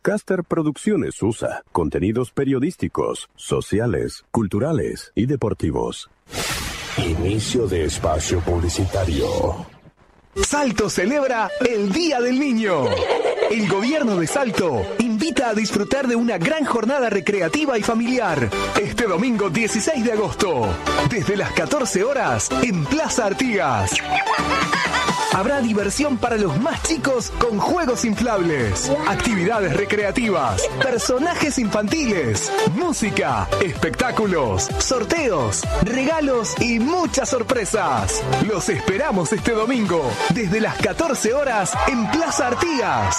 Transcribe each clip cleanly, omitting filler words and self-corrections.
Caster Producciones USA. Contenidos periodísticos, sociales, culturales y deportivos. Inicio de espacio publicitario. Salto celebra el Día del Niño. El gobierno de Salto invita a disfrutar de una gran jornada recreativa y familiar este domingo 16 de agosto, desde las 14 horas en Plaza Artigas. Habrá diversión para los más chicos con juegos inflables, actividades recreativas, personajes infantiles, música, espectáculos, sorteos, regalos y muchas sorpresas. Los esperamos este domingo desde las 14 horas en Plaza Artigas.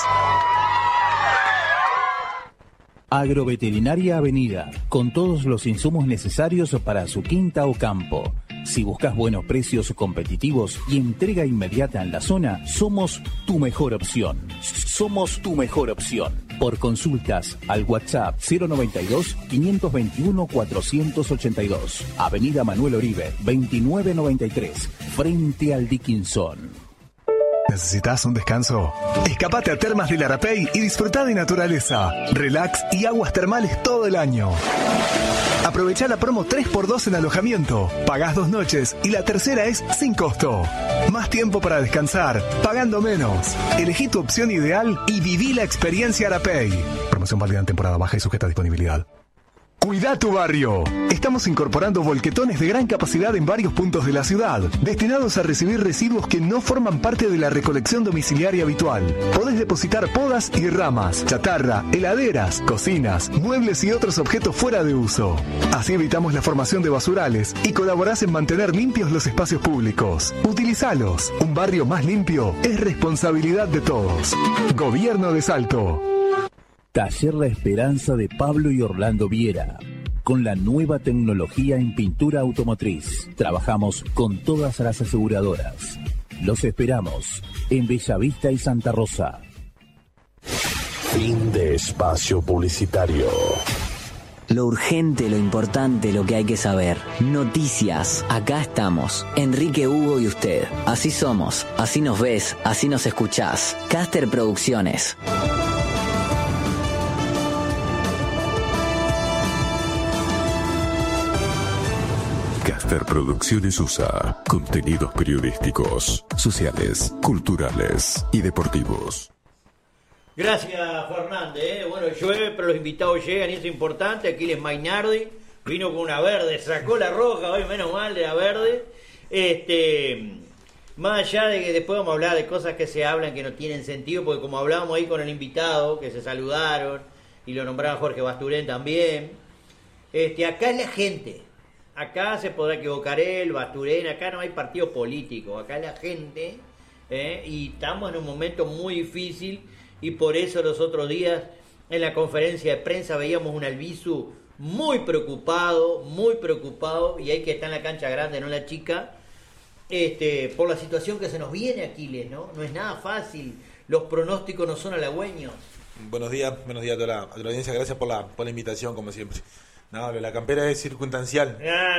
Agroveterinaria Avenida, con todos los insumos necesarios para su quinta o campo. Si buscas buenos precios competitivos y entrega inmediata en la zona, somos tu mejor opción. Somos tu mejor opción. Por consultas al WhatsApp 092-521-482. Avenida Manuel Oribe, 2993, frente al Dickinson. ¿Necesitas un descanso? Escapate a Termas del Arapey y disfruta de naturaleza, relax y aguas termales todo el año. Aprovechá la promo 3x2 en alojamiento. Pagás 2 noches y la tercera es sin costo. Más tiempo para descansar, pagando menos. Elegí tu opción ideal y viví la experiencia Arapey. Promoción válida en temporada baja y sujeta a disponibilidad. Cuida tu barrio. Estamos incorporando volquetones de gran capacidad en varios puntos de la ciudad, destinados a recibir residuos que no forman parte de la recolección domiciliaria habitual. Podés depositar podas y ramas, chatarra, heladeras, cocinas, muebles y otros objetos fuera de uso. Así evitamos la formación de basurales y colaborás en mantener limpios los espacios públicos. Utilizalos. Un barrio más limpio es responsabilidad de todos. Gobierno de Salto. Taller La Esperanza de Pablo y Orlando Viera. Con la nueva tecnología en pintura automotriz, trabajamos con todas las aseguradoras. Los esperamos en Bellavista y Santa Rosa. Fin de espacio publicitario. Lo urgente, lo importante, lo que hay que saber. Noticias. Acá estamos. Enrique, Hugo y usted. Así somos. Así nos ves. Así nos escuchás. Caster Producciones. Caster Producciones USA. Contenidos periodísticos, sociales, culturales y deportivos. Gracias, Fernández. Bueno, llueve, pero los invitados llegan y eso es importante. Aquiles Mainardi vino con una verde, sacó la roja, hoy menos mal de la verde. Más allá de que después vamos a hablar de cosas que se hablan que no tienen sentido, porque como hablábamos ahí con el invitado, que se saludaron, y lo nombraban Jorge Basturén también, acá es la gente. Acá se podrá equivocar él, Basturén, acá no hay partido político, acá es la gente, y estamos en un momento muy difícil, y por eso los otros días en la conferencia de prensa veíamos un Albizu muy preocupado, y hay que estar en la cancha grande, no la chica, por la situación que se nos viene, Aquiles, ¿no? No es nada fácil, los pronósticos no son halagüeños. Buenos días a toda la audiencia, gracias por la invitación, como siempre. No, la campera es circunstancial.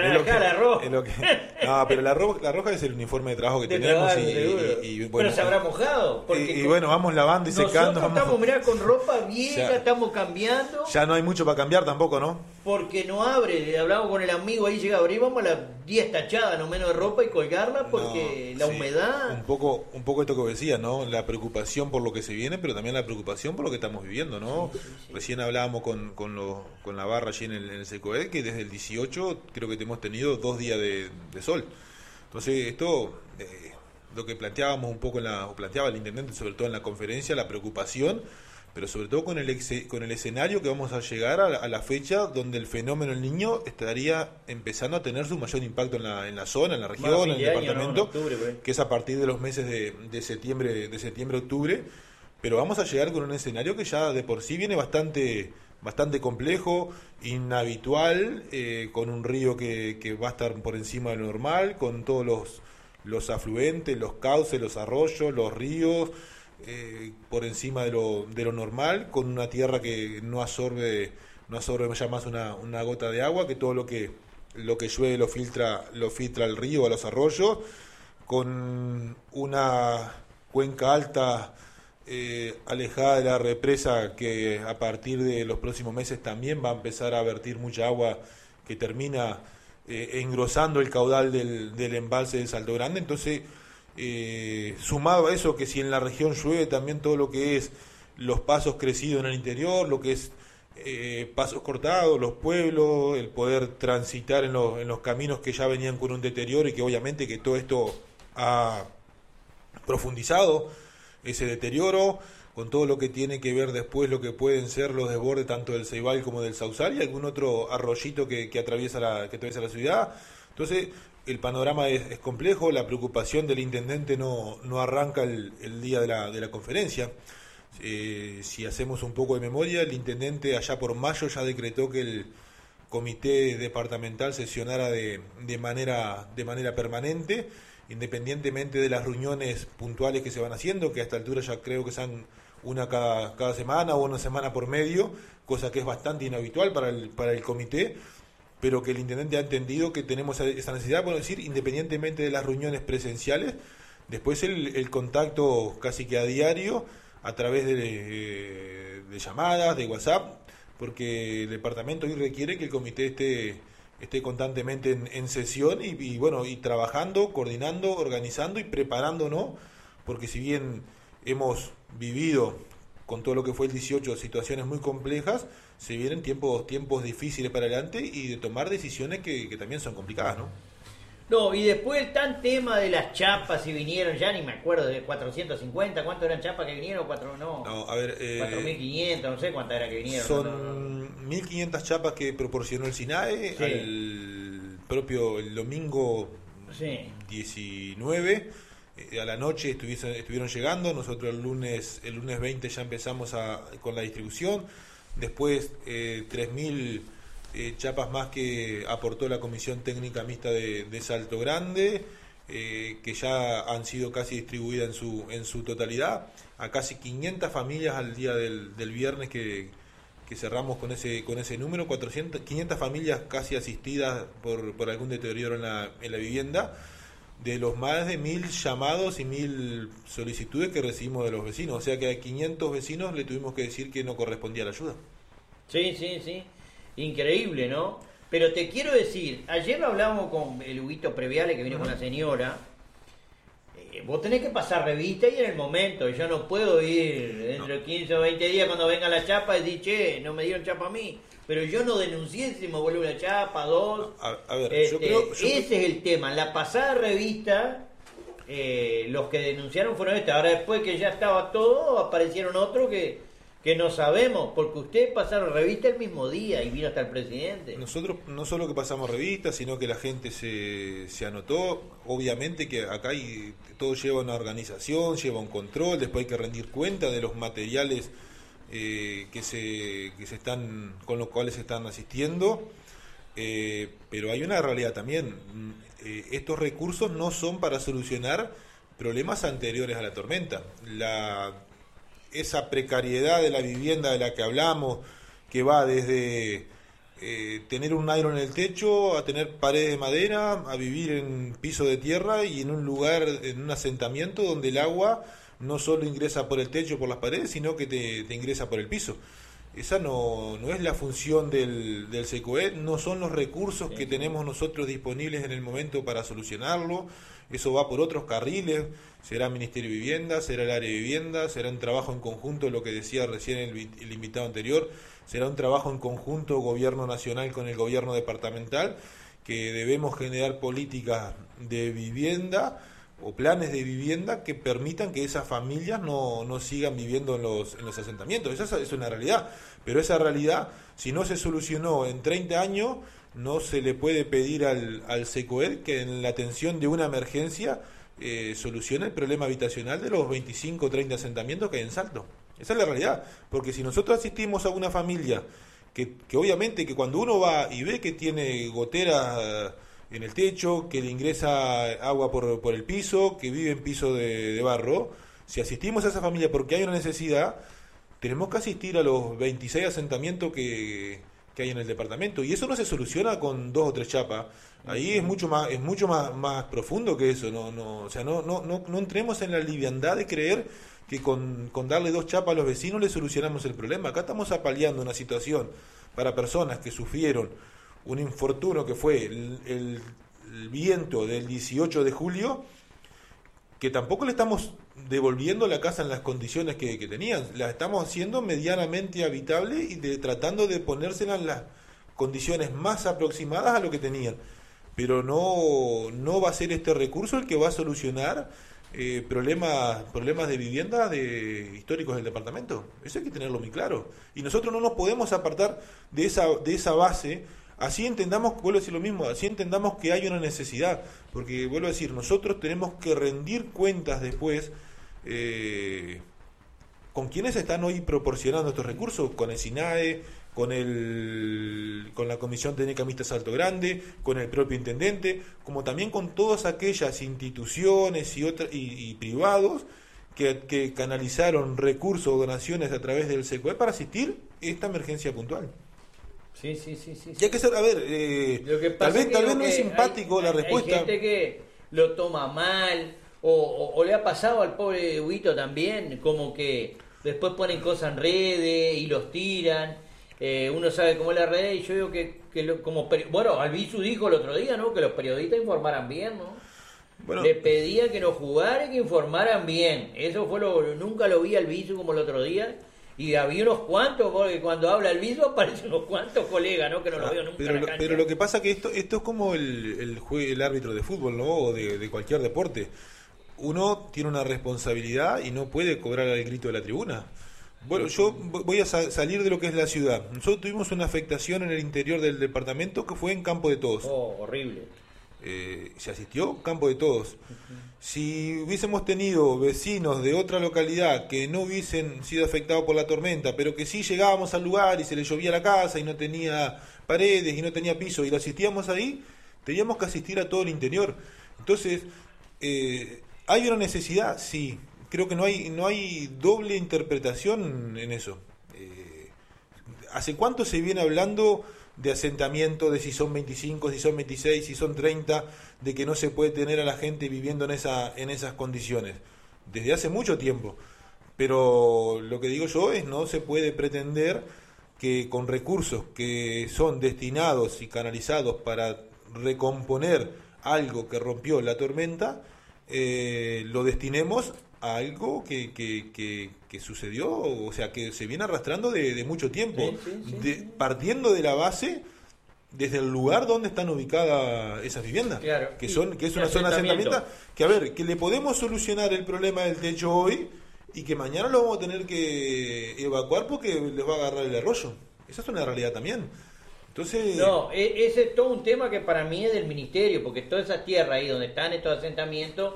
Pero la roja es el uniforme de trabajo que tenemos. Y bueno, pero se habrá mojado. Y bueno, vamos lavando y secando. Nosotros estamos, mirá, con ropa vieja, estamos cambiando. Ya no hay mucho para cambiar tampoco, ¿no? Porque no abre. Hablamos con el amigo ahí, llega a abrir, vamos a las 10 tachadas, no menos de ropa y colgarla porque la humedad. Un poco esto que decía, ¿no? La preocupación por lo que se viene, pero también la preocupación por lo que estamos viviendo, ¿no? Sí. Recién hablábamos con la barra allí en el Secoed, que desde el 18 creo que hemos tenido 2 días de sol. Entonces esto, lo que planteábamos un poco planteaba el intendente, sobre todo en la conferencia, la preocupación, pero sobre todo con el escenario que vamos a llegar a la fecha donde el fenómeno del Niño estaría empezando a tener su mayor impacto en la zona, en la región, en el departamento, ¿no? En octubre, que es a partir de los meses de septiembre, octubre, pero vamos a llegar con un escenario que ya de por sí viene bastante complejo, inhabitual, con un río que va a estar por encima de lo normal, con todos los afluentes, los cauces, los arroyos, los ríos, por encima de lo normal, con una tierra que no absorbe ya más una gota de agua, que todo lo que llueve lo filtra al río, a los arroyos, con una cuenca alta alejada de la represa, que a partir de los próximos meses también va a empezar a vertir mucha agua que termina engrosando el caudal del embalse de Salto Grande. Entonces, sumado a eso, que si en la región llueve, también todo lo que es los pasos crecidos en el interior, lo que es pasos cortados, los pueblos, el poder transitar en los caminos que ya venían con un deterioro, y que obviamente que todo esto ha profundizado ese deterioro, con todo lo que tiene que ver después lo que pueden ser los desbordes tanto del Ceibal como del Sausal y algún otro arroyito que atraviesa la ciudad. Entonces el panorama es complejo. La preocupación del intendente no arranca el día de la conferencia. Si hacemos un poco de memoria, el intendente allá por mayo ya decretó que el comité departamental sesionara de manera permanente, independientemente de las reuniones puntuales que se van haciendo, que a esta altura ya creo que son una cada semana o una semana por medio, cosa que es bastante inhabitual para el comité, pero que el intendente ha entendido que tenemos esa necesidad, por decir, independientemente de las reuniones presenciales, después el contacto casi que a diario, a través de llamadas, de WhatsApp, porque el departamento hoy requiere que el comité esté constantemente en sesión y trabajando, coordinando, organizando y preparándonos, porque si bien hemos vivido con todo lo que fue el 18 situaciones muy complejas, se vienen tiempos difíciles para adelante y de tomar decisiones que también son complicadas, ¿no? No, y después el tan tema de las chapas, si vinieron, ya ni me acuerdo, de 450, ¿cuánto eran chapas que vinieron? No, a ver, 4.500, no sé cuántas era que vinieron. Son 1.500 chapas que proporcionó el SINAE, sí, el domingo, sí, 19, a la noche estuvieron llegando. Nosotros el lunes 20 ya empezamos con la distribución, después 3.000 chapas más que aportó la Comisión Técnica Mixta de Salto Grande, que ya han sido casi distribuidas en su totalidad, a casi 500 familias al día del viernes que cerramos con ese número, 500 familias casi asistidas por algún deterioro en la vivienda, de los más de 1.000 llamados y 1.000 solicitudes que recibimos de los vecinos. O sea que a 500 vecinos le tuvimos que decir que no correspondía la ayuda. Sí. Increíble, ¿no? Pero te quiero decir, ayer hablábamos con el Huguito Previale, que vino con la señora. Vos tenés que pasar revista y en el momento. Yo no puedo ir dentro de 15 o 20 días cuando venga la chapa y decir, che, no me dieron chapa a mí. Pero yo no denuncié si me vuelve una chapa, dos. A ver, yo creo... Ese es el tema. En la pasada revista, los que denunciaron fueron Ahora, después que ya estaba todo, aparecieron otros que no sabemos, porque ustedes pasaron revista el mismo día y vino hasta el presidente. Nosotros no solo que pasamos revista, sino que la gente se anotó. Obviamente que acá todo lleva una organización, lleva un control, después hay que rendir cuenta de los materiales con los cuales se están asistiendo, pero hay una realidad también. Estos recursos no son para solucionar problemas anteriores a la tormenta. Esa precariedad de la vivienda de la que hablamos, que va desde tener un nylon en el techo, a tener paredes de madera, a vivir en piso de tierra y en un lugar, en un asentamiento donde el agua no solo ingresa por el techo, por las paredes, sino que te ingresa por el piso. Esa no es la función del SECOED, no son los recursos que tenemos nosotros disponibles en el momento para solucionarlo. Eso va por otros carriles, será Ministerio de Vivienda, será el área de vivienda, será un trabajo en conjunto, lo que decía recién el invitado anterior, será un trabajo en conjunto gobierno nacional con el gobierno departamental, que debemos generar políticas de vivienda o planes de vivienda que permitan que esas familias no sigan viviendo en los asentamientos. Esa es una realidad, pero esa realidad, si no se solucionó en 30 años, no se le puede pedir al SECOED que en la atención de una emergencia solucione el problema habitacional de los 25 o 30 asentamientos que hay en Salto. Esa es la realidad, porque si nosotros asistimos a una familia que obviamente que cuando uno va y ve que tiene goteras en el techo, que le ingresa agua por el piso, que vive en piso de barro, si asistimos a esa familia porque hay una necesidad, tenemos que asistir a los 26 asentamientos que hay en el departamento, y eso no se soluciona con 2 o 3 chapas. Ahí es mucho más profundo que eso. No entremos en la liviandad de creer que con darle 2 chapas a los vecinos le solucionamos el problema. Acá estamos apaleando una situación para personas que sufrieron un infortunio que fue el viento del 18 de julio, que tampoco le estamos devolviendo la casa en las condiciones que tenían, la estamos haciendo medianamente habitable y tratando de ponérsela en las condiciones más aproximadas a lo que tenían, pero no va a ser este recurso el que va a solucionar problemas de vivienda históricos del departamento. Eso hay que tenerlo muy claro, y nosotros no nos podemos apartar de esa base. Así entendamos, vuelvo a decir lo mismo, así entendamos que hay una necesidad, porque vuelvo a decir, nosotros tenemos que rendir cuentas después con quienes están hoy proporcionando estos recursos, con el SINAE, con la Comisión Técnica Mixta Salto Grande, con el propio intendente, como también con todas aquellas instituciones y privados que canalizaron recursos o donaciones a través del SECOE para asistir a esta emergencia puntual. Sí. Y hay que ser, a ver, tal vez no es simpático la respuesta. Hay gente que lo toma mal, o le ha pasado al pobre Huito también, como que después ponen cosas en redes y los tiran. Uno sabe cómo es la red, y yo digo bueno, Albizu dijo el otro día, ¿no?, que los periodistas informaran bien, ¿no? Bueno, le pedía que no jugara y que informaran bien. Eso fue nunca lo vi a Albizu como el otro día. Y había unos cuantos, porque cuando habla el mismo aparecen unos cuantos colegas, ¿no?, que no lo veo nunca en la cancha. Pero lo que pasa que esto es como el árbitro de fútbol, ¿no?, o de cualquier deporte. Uno tiene una responsabilidad y no puede cobrar al grito de la tribuna. Bueno, yo voy a salir de lo que es la ciudad. Nosotros tuvimos una afectación en el interior del departamento que fue en Campo de Todos. Horrible. Se asistió Campo de Todos. Uh-huh. Si hubiésemos tenido vecinos de otra localidad que no hubiesen sido afectados por la tormenta, pero que sí llegábamos al lugar y se les llovía la casa y no tenía paredes y no tenía piso y lo asistíamos ahí, teníamos que asistir a todo el interior. Entonces, ¿hay una necesidad? Sí. Creo que no hay doble interpretación en eso. ¿Hace cuánto se viene hablando de asentamiento, de si son 25, si son 26, si son 30, de que no se puede tener a la gente viviendo en esas condiciones? Desde hace mucho tiempo. Pero lo que digo yo es, no se puede pretender que con recursos que son destinados y canalizados para recomponer algo que rompió la tormenta, lo destinemos a algo que sucedió, o sea, que se viene arrastrando de mucho tiempo, partiendo de la base, desde el lugar donde están ubicadas esas viviendas, claro, que es una zona de asentamiento, que a ver, que le podemos solucionar el problema del techo hoy y que mañana lo vamos a tener que evacuar porque les va a agarrar el arroyo. Esa es una realidad también. Entonces, no, ese es todo un tema que para mí es del ministerio, porque todas esas tierras ahí donde están estos asentamientos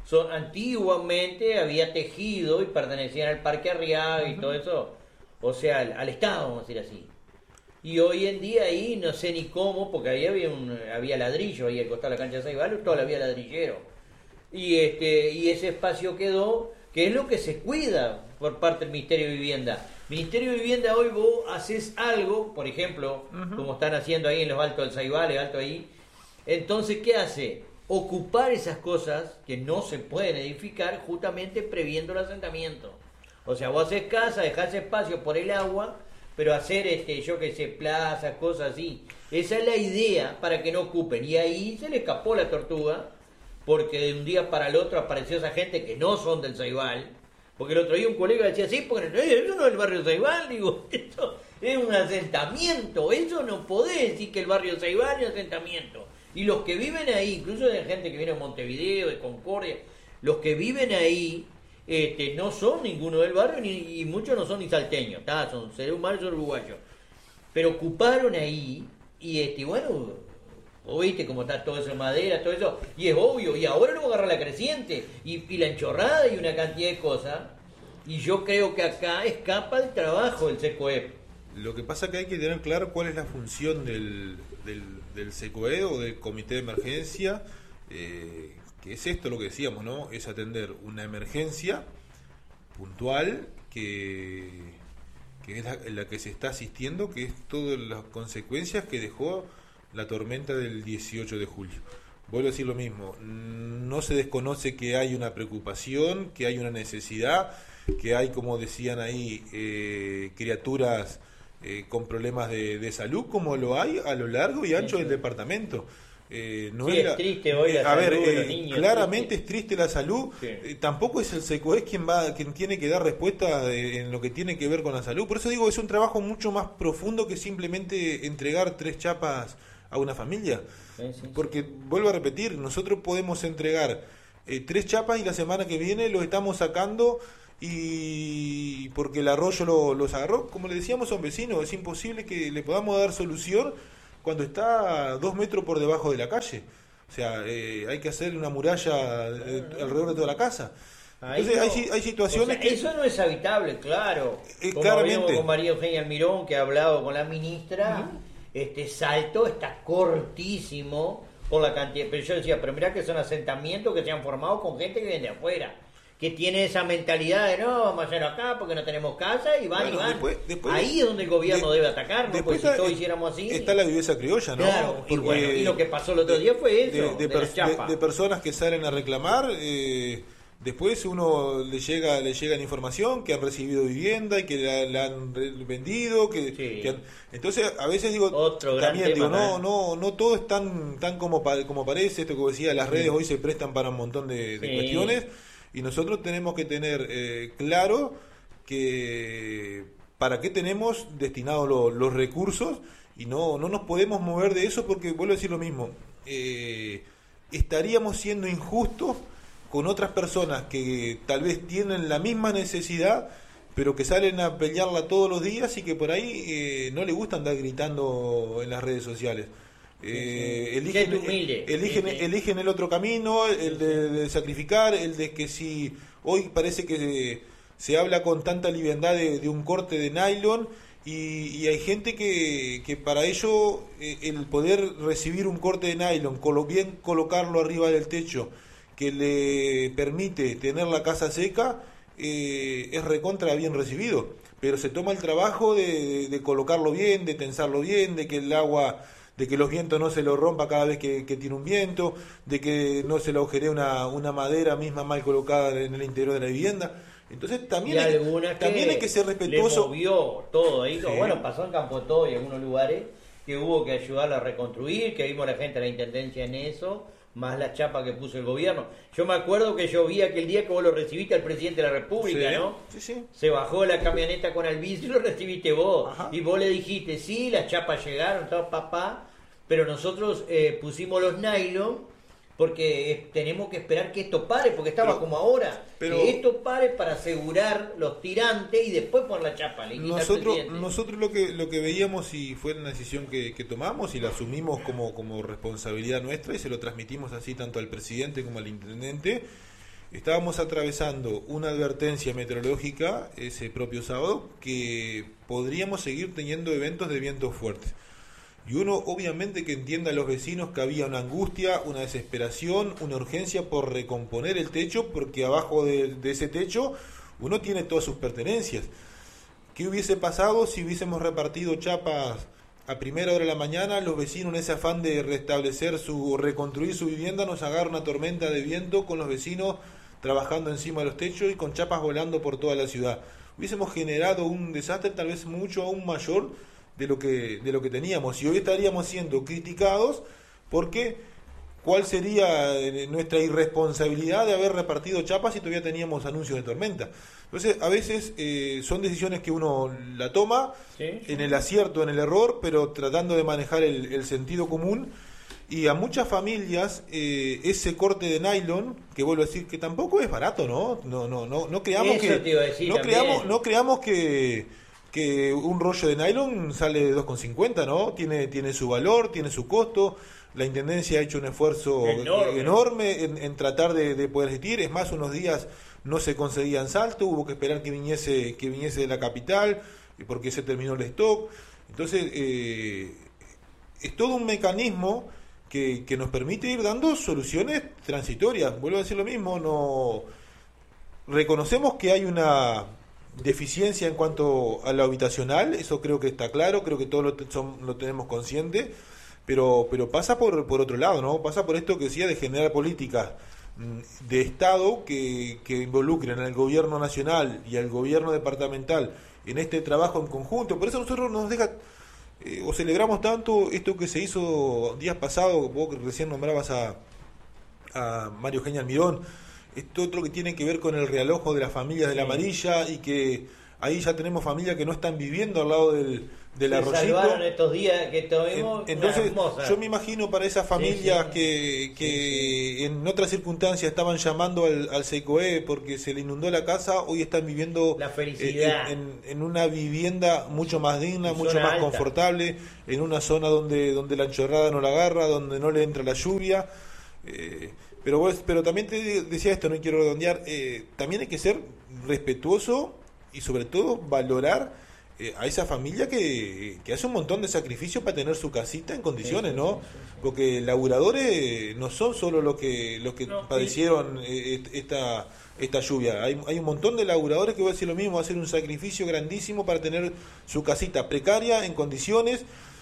antiguamente había tejido y pertenecían al Parque Arriaga y todo eso, o sea, al Estado, vamos a decir así. Y hoy en día ahí no sé ni cómo, porque ahí había ladrillo, ahí al costado de la cancha de Saibalo, todo había ladrillero. Y ese espacio quedó, que es lo que se cuida por parte del Ministerio de Vivienda. Ministerio de Vivienda, hoy vos haces algo, por ejemplo, como están haciendo ahí en los altos del Saibal, alto ahí, entonces, ¿qué hace? Ocupar esas cosas que no se pueden edificar, justamente previendo el asentamiento. O sea, vos haces casa, dejás espacio por el agua, pero hacer, yo que sé, plazas, cosas así. Esa es la idea para que no ocupen. Y ahí se le escapó la tortuga, porque de un día para el otro apareció esa gente que no son del Saibal. Porque el otro día un colega decía, sí, porque eso no es el barrio Saibal, digo, esto es un asentamiento, eso no podés decir que el barrio Saibal es un asentamiento. Y los que viven ahí, incluso de gente que viene de Montevideo, de Concordia, los que viven ahí no son ninguno del barrio, y muchos no son ni salteños, son seres humanos, son uruguayos. Pero ocuparon ahí, y bueno, vos viste cómo está todo eso de madera, todo eso, y es obvio, y ahora lo va a agarrar la creciente, y la enchorrada y una cantidad de cosas, y yo creo que acá escapa el trabajo del SECOEP. Lo que pasa es que hay que tener claro cuál es la función del SECOE o del comité de emergencia, que es esto lo que decíamos, ¿no? Es atender una emergencia puntual que es la que se está asistiendo, que es todas las consecuencias que dejó la tormenta del 18 de julio. Vuelvo a decir lo mismo, no se desconoce que hay una preocupación, que hay una necesidad, que hay, como decían ahí, criaturas con problemas de salud, como lo hay a lo largo y ancho del departamento. No sí, es triste hoy la salud de los niños. Claramente es triste la salud. Sí. Tampoco es el SECOES quien tiene que dar respuesta en lo que tiene que ver con la salud. Por eso digo, es un trabajo mucho más profundo que simplemente entregar 3 chapas a una familia. Porque, vuelvo a repetir, nosotros podemos entregar 3 chapas y la semana que viene los estamos sacando y porque el arroyo los agarró. Como le decíamos a un vecino, es imposible que le podamos dar solución cuando está 2 metros por debajo de la calle. O sea, hay que hacer una muralla alrededor de toda la casa. Entonces hay situaciones que... Eso no es habitable, claro. Como claramente. hablamos con María Eugenia Almirón, que ha hablado con la ministra, Salto está cortísimo por la cantidad. Pero yo decía, pero mirá que son asentamientos que se han formado con gente que viene de afuera, que tiene esa mentalidad de no, vamos a hacer acá porque no tenemos casa y van y van. Después, ahí es donde el gobierno debe atacar, ¿no? Porque si todos hiciéramos así... Está la viveza criolla, ¿no? Claro, y lo que pasó el otro día fue eso, de personas que salen a reclamar, después uno le llega la información que han recibido vivienda y que la han vendido, entonces a veces digo, también digo, no todo es tan como parece, esto que decía, las redes hoy se prestan para un montón de cuestiones. Y nosotros tenemos que tener claro que para qué tenemos destinados los recursos y no nos podemos mover de eso porque, vuelvo a decir lo mismo, estaríamos siendo injustos con otras personas que tal vez tienen la misma necesidad pero que salen a pelearla todos los días y que por ahí no les gusta andar gritando en las redes sociales. Eligen el otro camino, el de sacrificar, el de que si hoy parece que se habla con tanta liviandad de un corte de nylon y hay gente que para ello el poder recibir un corte de nylon, bien colocarlo arriba del techo, que le permite tener la casa seca, es recontra bien recibido, pero se toma el trabajo de colocarlo bien, de tensarlo bien, de que el agua... de que los vientos no se lo rompa cada vez que tiene un viento, de que no se le agujeree una madera misma mal colocada en el interior de la vivienda. Entonces también hay que ser respetuoso. Le movió todo ahí, bueno, pasó en Campo Todo y en algunos lugares que hubo que ayudarla a reconstruir, que vimos la gente de la intendencia en eso, más la chapa que puso el gobierno. Yo me acuerdo que yo vi aquel día que vos lo recibiste al presidente de la República, ¿no? Sí. Se bajó la camioneta con Albizu y lo recibiste vos. Ajá. Y vos le dijiste, sí, las chapas llegaron, todo papá, pero nosotros pusimos los nylon porque tenemos que esperar que esto pare, porque estaba como ahora, que esto pare para asegurar los tirantes y después poner la chapa. Nosotros lo que veíamos y fue una decisión que tomamos y la asumimos como responsabilidad nuestra y se lo transmitimos así tanto al presidente como al intendente. Estábamos atravesando una advertencia meteorológica ese propio sábado que podríamos seguir teniendo eventos de vientos fuertes. Y uno obviamente que entienda a los vecinos que había una angustia, una desesperación, una urgencia por recomponer el techo, porque abajo de ese techo uno tiene todas sus pertenencias. ¿Qué hubiese pasado si hubiésemos repartido chapas a primera hora de la mañana? Los vecinos, en ese afán de reconstruir su vivienda, nos agarra una tormenta de viento con los vecinos trabajando encima de los techos y con chapas volando por toda la ciudad. Hubiésemos generado un desastre tal vez mucho aún mayor de lo que teníamos, y hoy estaríamos siendo criticados porque cuál sería nuestra irresponsabilidad de haber repartido chapas si todavía teníamos anuncios de tormenta. Entonces a veces son decisiones que uno la toma en el acierto, en el error, pero tratando de manejar el sentido común. Y a muchas familias ese corte de nylon, que vuelvo a decir que tampoco es barato, no creamos que un rollo de nylon sale de 2,50, ¿no? Tiene su valor, tiene su costo. La Intendencia ha hecho un esfuerzo enorme en tratar de poder existir. Es más, unos días no se conseguía en Salto, hubo que esperar que viniese de la capital, porque se terminó el stock. Entonces, es todo un mecanismo que nos permite ir dando soluciones transitorias. Vuelvo a decir lo mismo, reconocemos que hay una deficiencia en cuanto a lo habitacional, eso creo que está claro, creo que todos lo tenemos consciente, pero pasa por otro lado, ¿no? Pasa por esto que decía de generar políticas de Estado que involucren al gobierno nacional y al gobierno departamental en este trabajo en conjunto. Por eso nosotros nos deja o celebramos tanto esto que se hizo días pasados. Vos que recién nombrabas a Mario Eugenia Almirón, esto otro que tiene que ver con el realojo de las familias de la Amarilla, y que ahí ya tenemos familias que no están viviendo al lado del arroyito. Salvaron estos días que tuvimos. Entonces yo me imagino para esas familias que en otras circunstancias estaban llamando al SECOE porque se le inundó la casa, hoy están viviendo la felicidad en una vivienda mucho más digna, mucho más confortable, en una zona donde la enchorrada no la agarra, donde no le entra la lluvia. Pero también te decía esto, no quiero redondear, también hay que ser respetuoso y sobre todo valorar a esa familia que hace un montón de sacrificios para tener su casita en condiciones, ¿no? Porque laburadores no son solo los que padecieron esta lluvia. Hay un montón de laburadores que va a hacer lo mismo, va a hacer un sacrificio grandísimo para tener su casita precaria en condiciones.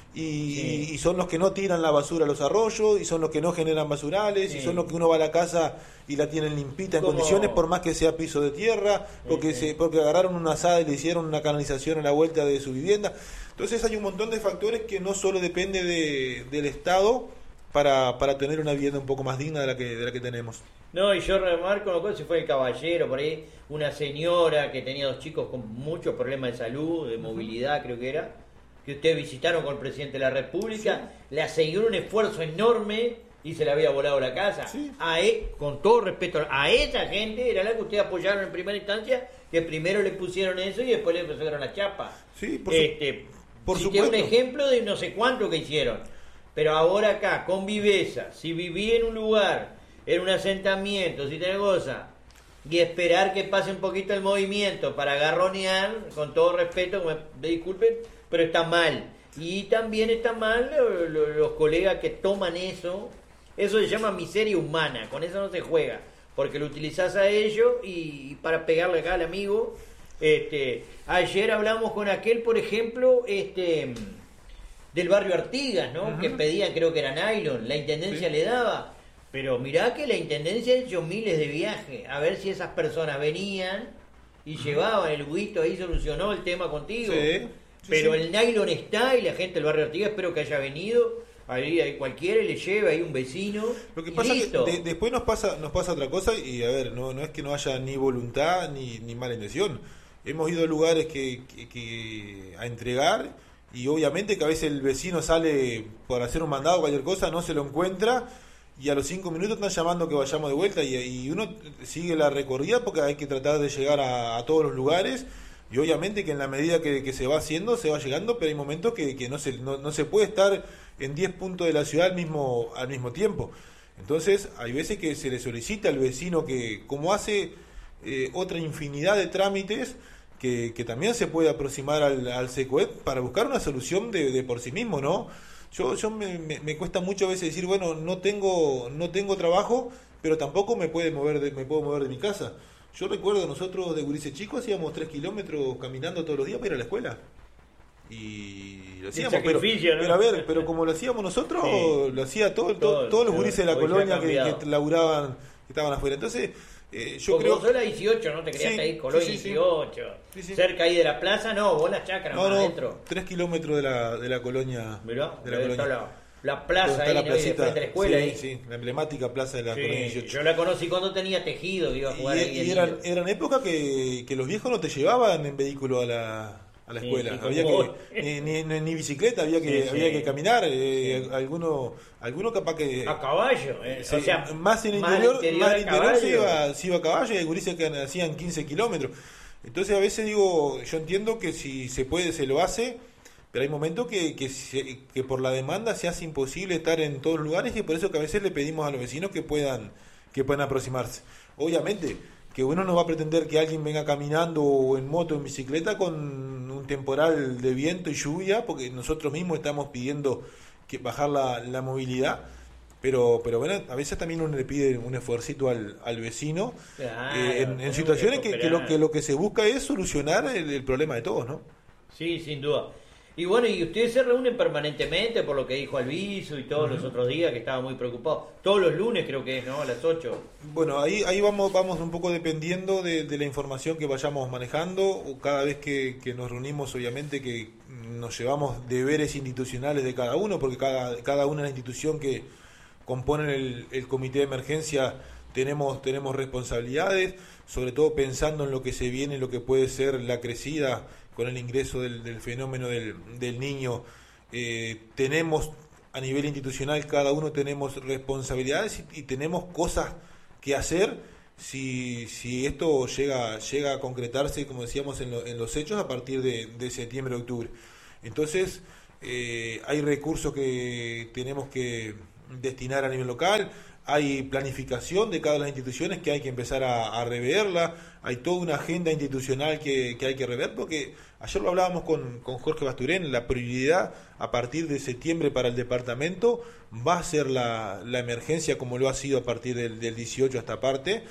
Y son los que no tiran la basura a los arroyos, y son los que no generan basurales, y son los que uno va a la casa y la tienen limpita en condiciones, por más que sea piso de tierra, porque agarraron una asada y le hicieron una canalización a la vuelta de su vivienda. Entonces hay un montón de factores que no solo depende del Estado para tener una vivienda un poco más digna de la que tenemos. No, y yo remarco una cosa, si fue el caballero, por ahí, una señora que tenía 2 chicos con muchos problemas de salud, de movilidad, creo que era, que ustedes visitaron con el presidente de la República, le aseguró un esfuerzo enorme y se le había volado la casa. Con todo respeto, a esa gente era la que ustedes apoyaron en primera instancia, que primero le pusieron eso y después le pusieron la chapa. Sí, por supuesto. Un ejemplo de no sé cuánto que hicieron. Pero ahora acá, con viveza, si viví en un lugar, en un asentamiento, si tenés cosa, y esperar que pase un poquito el movimiento para agarronear, con todo respeto, me disculpen, pero está mal. Y también está mal los colegas que toman eso se llama miseria humana, con eso no se juega, porque lo utilizás a ellos y para pegarle acá al amigo. Ayer hablamos con aquel, por ejemplo, del barrio Artigas, ¿no? Que pedían, creo que era nylon, la intendencia le daba, pero mirá que la intendencia ha hecho miles de viajes, a ver si esas personas venían y llevaban el buito ahí, solucionó el tema contigo. Pero el nylon está, y la gente del barrio Artigas espero que haya venido, ahí cualquiera le lleva, ahí un vecino. Lo que pasa es que después nos pasa otra cosa, y a ver, no es que no haya ni voluntad ni mala intención. Hemos ido a lugares que a entregar, y obviamente que a veces el vecino sale por hacer un mandado o cualquier cosa, no se lo encuentra, y a los 5 minutos están llamando que vayamos de vuelta, y uno sigue la recorrida porque hay que tratar de llegar a todos los lugares. Y obviamente que en la medida que se va haciendo, se va llegando, pero hay momentos que no se puede estar en 10 puntos de la ciudad al mismo tiempo. Entonces, hay veces que se le solicita al vecino que, como hace otra infinidad de trámites, que también se puede aproximar al SECOED para buscar una solución de por sí mismo, ¿no? Yo me cuesta mucho a veces decir, bueno, no tengo trabajo, pero tampoco me puedo mover de mi casa. Yo recuerdo, nosotros de gurises chicos hacíamos 3 kilómetros caminando todos los días para ir a la escuela. Y lo hacíamos, pero a ver, pero como lo hacíamos nosotros, lo hacía todos los gurises de la colonia que laburaban, que estaban afuera. Entonces, yo creo... Vos sos la 18, ¿no? Te querías ahí, Colonia 18. Cerca ahí de la plaza, no, vos la chacra, más adentro. 3 kilómetros de la colonia. Mirá, de la colonia. La plaza ahí, la placita, de la escuela ahí. Sí, la emblemática plaza de la Colonia 18. Yo la conocí cuando tenía tejido, que iba a jugar ahí. Y eran épocas que los viejos no te llevaban en vehículo a la escuela. Había que ni bicicleta, había que caminar. Alguno capaz que a caballo, o sea, más en el interior se iba a caballo, y hay gurises que hacían 15 kilómetros. Entonces a veces digo, yo entiendo que si se puede se lo hace, pero hay momentos que por la demanda se hace imposible estar en todos los lugares, y por eso que a veces le pedimos a los vecinos que puedan aproximarse. Obviamente que uno no va a pretender que alguien venga caminando o en moto, en bicicleta, con un temporal de viento y lluvia, porque nosotros mismos estamos pidiendo que bajar la movilidad, pero bueno, a veces también uno le pide un esfuercito al vecino, en situaciones que lo que se busca es solucionar el problema de todos, ¿no? Sí, sin duda. Y bueno, y ustedes se reúnen permanentemente por lo que dijo Alviso y todos los otros días que estaba muy preocupado. Todos los lunes creo que es, ¿no? A las 8. Bueno, ahí vamos un poco dependiendo de la información que vayamos manejando. Cada vez que nos reunimos, obviamente que nos llevamos deberes institucionales de cada uno, porque cada una de la institución que componen el comité de emergencia tenemos responsabilidades, sobre todo pensando en lo que se viene, lo que puede ser la crecida con el ingreso del fenómeno del niño. Tenemos a nivel institucional, cada uno tenemos responsabilidades y tenemos cosas que hacer si esto llega a concretarse, como decíamos, en los hechos a partir de septiembre, octubre. Entonces, hay recursos que tenemos que destinar a nivel local, hay planificación de cada una de las instituciones que hay que empezar a reverla, hay toda una agenda institucional que hay que rever, porque ayer lo hablábamos con Jorge Basturén, la prioridad a partir de septiembre para el departamento va a ser la emergencia, como lo ha sido a partir del 18 hasta parte.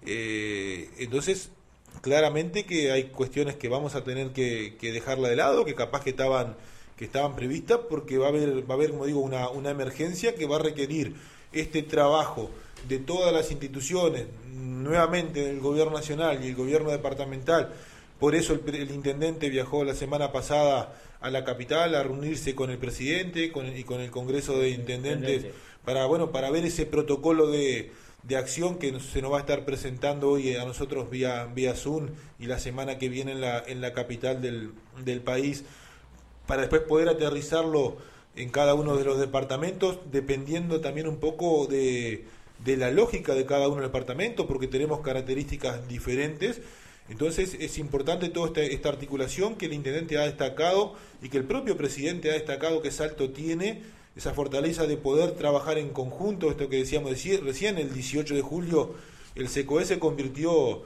Entonces, claramente que hay cuestiones que vamos a tener que dejarla de lado, que capaz que estaban previstas, porque va a haber, como digo, una emergencia que va a requerir este trabajo de todas las instituciones, nuevamente del gobierno nacional y el gobierno departamental. Por eso el intendente viajó la semana pasada a la capital a reunirse con el presidente y con el Congreso de Intendentes para ver ese protocolo de acción que se nos va a estar presentando hoy a nosotros vía Zoom y la semana que viene en la capital del país, para después poder aterrizarlo en cada uno de los departamentos, dependiendo también un poco de la lógica de cada uno de los departamentos, porque tenemos características diferentes. Entonces es importante toda esta articulación que el intendente ha destacado y que el propio presidente ha destacado, que Salto tiene esa fortaleza de poder trabajar en conjunto. Esto que decíamos recién, el 18 de julio el CECOE se convirtió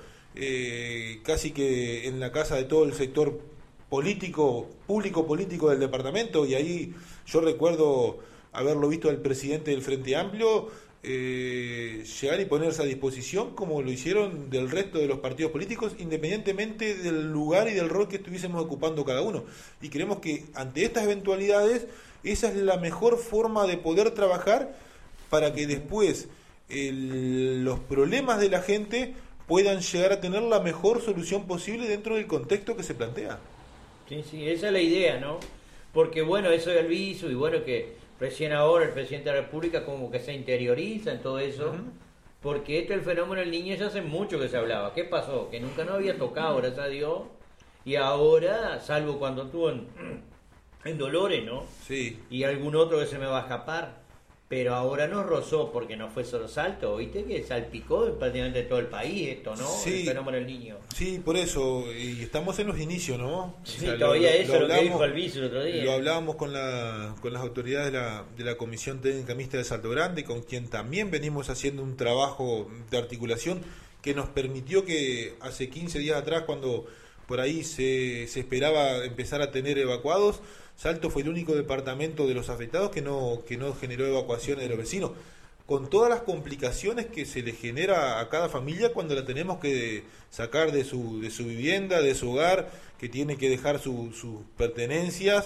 casi que en la casa de todo el sector público-político del departamento, y ahí yo recuerdo haberlo visto al presidente del Frente Amplio llegar y ponerse a disposición, como lo hicieron del resto de los partidos políticos, independientemente del lugar y del rol que estuviésemos ocupando cada uno. Y creemos que ante estas eventualidades, esa es la mejor forma de poder trabajar para que después los problemas de la gente puedan llegar a tener la mejor solución posible dentro del contexto que se plantea. Sí, esa es la idea, ¿no? Porque bueno, eso de Alviso, y bueno, que recién ahora el presidente de la República como que se interioriza en todo eso, porque el fenómeno del niño ya hace mucho que se hablaba. ¿Qué pasó? Que nunca nos había tocado, gracias a Dios, y ahora, salvo cuando estuvo en Dolores, ¿no? Sí. Y algún otro que se me va a escapar, pero ahora nos rozó, porque no fue solo Salto, ¿viste? Que salpicó prácticamente todo el país esto, ¿no? Sí. El fenómeno del niño. Sí, por eso, y estamos en los inicios, ¿no? Sí, o sea, todavía eso lo que dijo Alviso el otro día. Lo hablábamos con las autoridades de la Comisión Técnica Mixta de Salto Grande, con quien también venimos haciendo un trabajo de articulación que nos permitió que hace 15 días atrás, cuando por ahí se esperaba empezar a tener evacuados, Salto fue el único departamento de los afectados que no generó evacuaciones de los vecinos, con todas las complicaciones que se le genera a cada familia cuando la tenemos que sacar de su vivienda, de su hogar, que tiene que dejar sus pertenencias.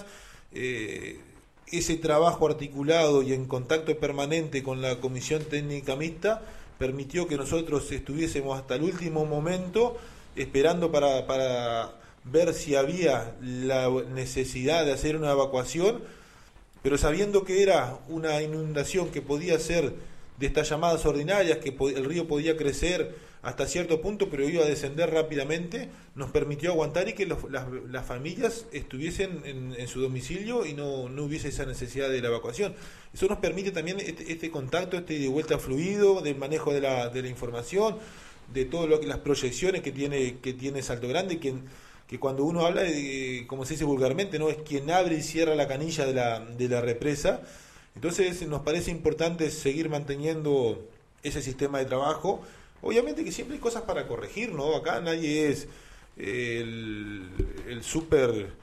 Ese trabajo articulado y en contacto permanente con la Comisión Técnica Mixta permitió que nosotros estuviésemos hasta el último momento esperando para ver si había la necesidad de hacer una evacuación, pero sabiendo que era una inundación que podía ser de estas llamadas ordinarias, que el río podía crecer hasta cierto punto, pero iba a descender rápidamente, nos permitió aguantar y que las familias estuviesen en su domicilio y no hubiese esa necesidad de la evacuación. Eso nos permite también este contacto, este ida y vuelta fluido, del manejo de la información, de todo las proyecciones que tiene Salto Grande, que cuando uno habla, como se dice vulgarmente, no es quien abre y cierra la canilla de la represa. Entonces nos parece importante seguir manteniendo ese sistema de trabajo. Obviamente que siempre hay cosas para corregir, ¿no? Acá nadie es el súper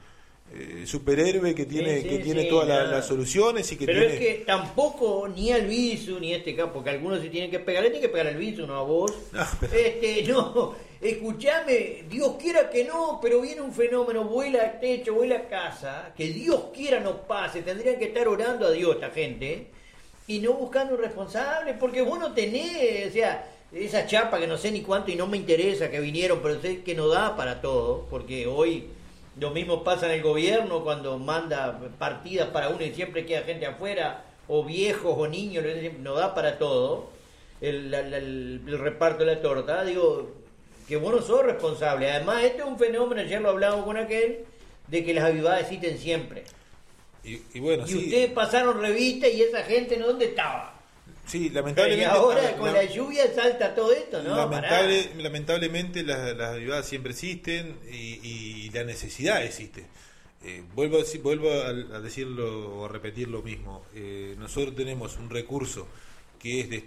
superhéroe que tiene todas las soluciones y que pero tiene... es que tampoco ni al Visu ni caso, porque algunos se tienen que pegar, le tienen que pegar al Visu, no a vos. No, escuchame, Dios quiera que no, pero viene un fenómeno, vuela al techo, vuela a casa, que Dios quiera no pase, tendrían que estar orando a Dios esta gente y no buscando un responsable, porque vos no tenés, o sea, esa chapa que no sé ni cuánto y no me interesa que vinieron, pero sé que no da para todo, porque hoy lo mismo pasa en el gobierno cuando manda partidas para uno y siempre queda gente afuera, o viejos o niños, no da para todo el reparto de la torta. Digo, que vos no sos responsable. Además, este es un fenómeno, ayer lo hablábamos con aquel, de que las avivadas existen siempre. Y bueno, y sí, ustedes pasaron revista y esa gente, ¿dónde estaba? Sí, lamentablemente. Y ahora con la lluvia salta todo esto, ¿no? Lamentablemente las avivadas siempre existen y la necesidad existe. Vuelvo a decirlo o a repetir lo mismo. Nosotros tenemos un recurso que es